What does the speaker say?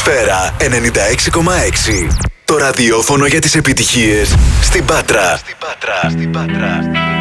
Ατμόσφαιρα 96,6. Το ραδιόφωνο για τις επιτυχίες στην Πάτρα.